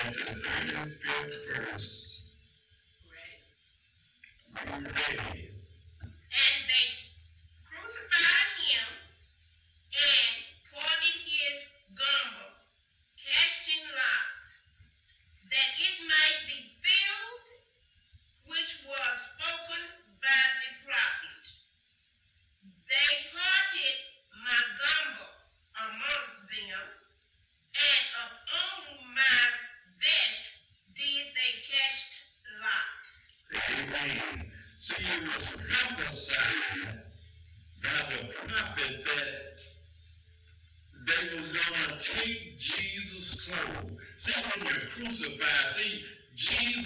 at the 35th verse. Ready. Ready. And they crucified him and parted his garment, casting lots, that it might be filled, which was spoken by the prophet. They parted my garment amongst them, and upon my vest did they cast lot. Amen. See, it was prophesied by the prophet that they were going to take Jesus' clothes. See, when you're crucified, see, Jesus